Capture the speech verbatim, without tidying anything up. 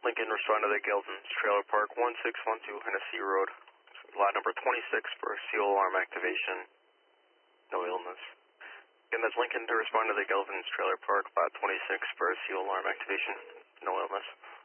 Lincoln, respond to the Geldens Trailer Park, one six one two Hennessy Road. Lot number twenty-six for seal alarm activation. No illness. Again, that's Lincoln to respond to the Geldens Trailer Park, lot twenty-six for seal alarm activation. No illness.